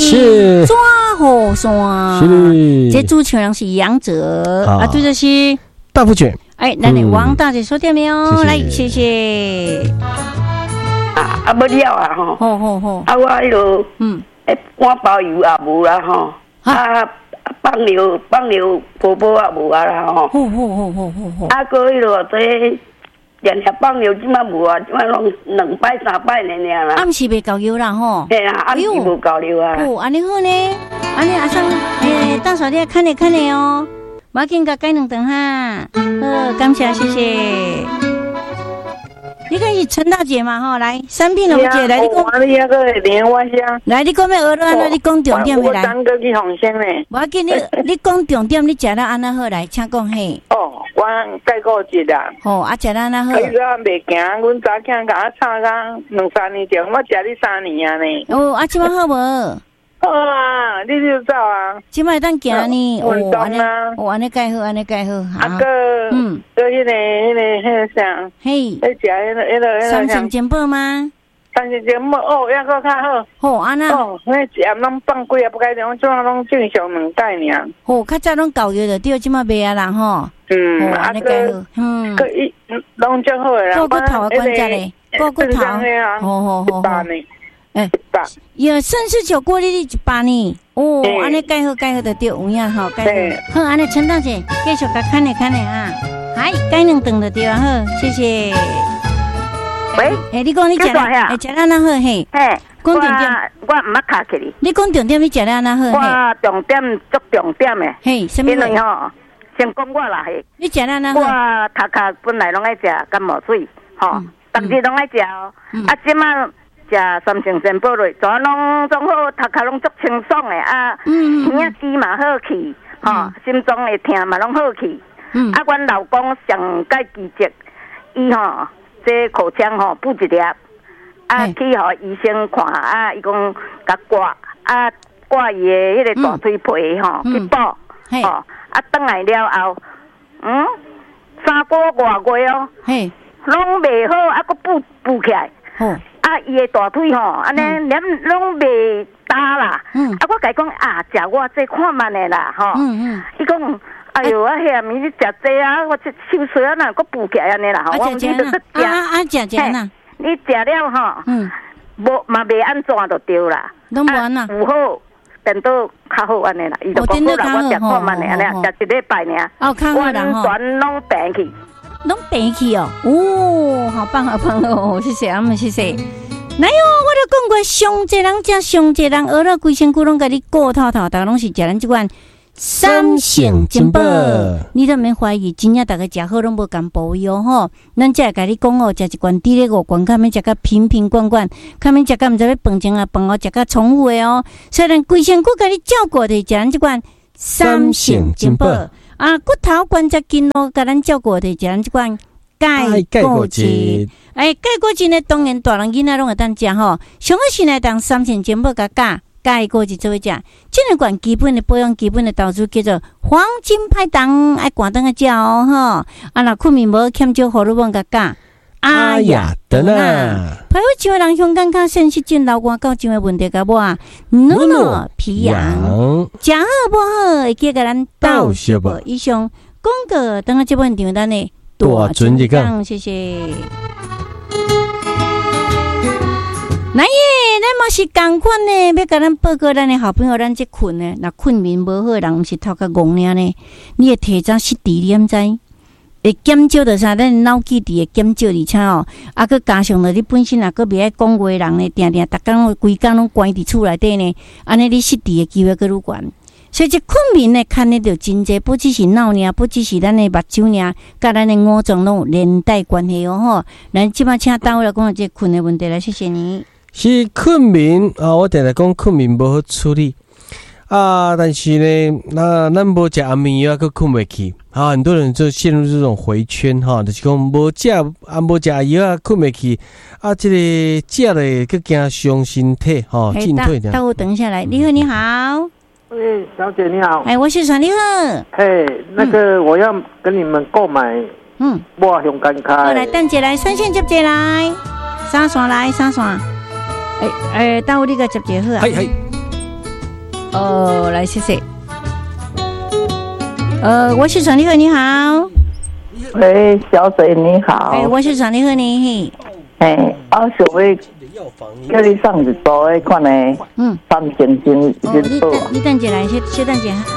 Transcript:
是抓好山， 是这主唱人是杨哲啊，对的是大福卷。 哎，那你王大姐说对没有？ 谢谢来，谢谢。 要了啊吼， 好， 我迄落碗包油也无啦吼，放牛婆婆也无啊啦吼， 好， 个迄落这连下放牛即马无啊，即马拢2摆3摆尔啦。 暗时袂够油啦吼。 嘿啊，暗时无够了啊。 哦，安尼好呢，安尼阿桑，到时候你看你哦，我要紧甲改2顿哈。好，感谢谢谢。你看是陈大姐嘛吼，来3品两姐来，你讲。 你那个莲花香。 来，你讲要学了安怎？你讲重点的来。 我3个去红线嘞。 我要紧你讲重点，你食了安那好来，请讲嘿。 哦，我解过一啦。 哦，啊，食了安那好。 伊个袂行，阮早囝甲我吵甲2-3年前，我食你3年啊呢。 哦，啊，即摆好无？ 好啊，你就走啊。 即摆当行呢， 运动啊。 哦，安尼介好，安尼介好。 啊个，个迄个啥？ 嘿， 你食迄个三层煎包吗？ 三层煎包哦，抑个较好。 好，安那。 哦，迄一暗拢放几啊，不该讲，即马拢正常2摆尔。 哦，较早拢够月的，对，即马袂啊啦吼。安尼介好。个伊拢正好诶啦。 骨头啊，关节嘞，骨头。好。有盛世酒锅里100呢。哦，安尼介好的对，有影吼，介好。好，安尼陈大姐继续甲看咧啊。嗨，改2顿就对啊，好，谢谢。 喂， 你讲你食啦，食啦那好嘿。 讲重点， 我唔捌卡起你。 你讲重点，你食啦那好嘿。 我重点足重点诶。 嘿，什么？ 因为吼，先讲我啦嘿。 你食啦那好。 我头壳本来拢爱食感冒水，吼，逐日拢爱食哦。啊，即马。食3层煎包类，全拢总好，头壳拢足清爽诶啊！耳仔肌嘛好去，吼，心脏会疼嘛拢好去。啊，阮老公上介奇迹，伊吼这口腔吼补一粒，啊去互医生看，啊伊讲甲挂伊诶迄个大腿皮吼去补，吼啊转来了后，3个外月哦，拢袂好，啊佫补起来。啊，伊的大腿吼，安尼连拢袂大啦。啊，我甲伊讲啊，食我这看慢的啦，吼。伊讲，哎呦，啊，遐咪你食这啊，我这手髓啊，哪佫补起来安尼啦，吼。 我你都食啦。 你食了吼，无嘛袂安怎就对啦。 拢无安啦。 有好，变到较好安尼啦。伊就讲好啦，我食看慢的安尼，食1礼拜尔。 哦，较好啦吼。 完全拢病去。 拢病去哦，哦，好棒哦，谢谢，谢谢。来哟，我都讲过，上济人食上济人，学了规身躯拢甲你顾透透，大家拢是食咱即款3层煎包，你都免怀疑，真正大家食好拢无共保佑吼。咱才会甲你讲哦，食一罐猪肉5罐，较免食甲瓶瓶罐罐，较免食甲毋知要饭前啊饭后食甲重复的哦。虽然规身躯甲你照顾的，食咱即款3层煎包。啊，骨头关节筋咯，甲咱照顾的食咱即款钙骨质。钙骨质呢，当然大人囡仔拢会当食吼。上好是来当3层煎包甲钙骨质做伙食。这两罐基本的保养、基本的投资叫做黄金拍档，爱赶灯个食哦吼。啊，若困眠无欠少荷尔蒙甲钙。 哎呀，等啊！ 排位上的人胸感较sensitive症、老寒高症的问题甲我诺皮痒，食好不好？会记甲咱倒小无？以上广告等下这本场咱的大尊一讲， 谢谢。来耶，咱嘛是同款呢，要甲咱报告咱的好朋友，咱这困呢，若困眠无好，人毋是头壳戆尔呢，你会提早失智，你毋知？会减少着啥？咱脑记忆会减少，而且哦，啊，佮加上了你本身也佮袂爱讲话人呢，定定逐工规工拢关伫厝内底呢，安尼你失智的机会佮愈悬。所以这困眠呢，看得着真济，不只是脑尔，不只是咱的目睭尔，甲咱的五脏拢有连带关系哦吼。咱即摆请单位来讲这困的问题来，谢谢你。 是困眠啊，我定定讲困眠无好处理。啊，但是呢，那咱无食安眠药，佮困袂去啊。很多人就陷入这种回圈哈，就是讲无食药困袂去啊。这个食了佮惊伤身体哈，进退的。 等我等下来，你好，你好。 喂，小姐你好。 我是传你好。 那个我要跟你们购买，我熊干开。 好，来等一下来，酸线接一来，三线来三线。等我你个接好啊。 来谢谢。我是传丽慧，你好。 喂，小水你好。 我是传丽慧，你。 我想要叫你送一组迄款的，三星星一组。 你等一下来，小等一下。